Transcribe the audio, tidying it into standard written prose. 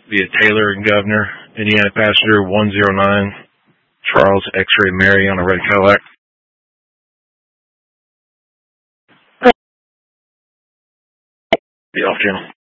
via Taylor and Governor, Indiana passenger 109, Charles X-Ray Mary on a red Cadillac. Be off channel.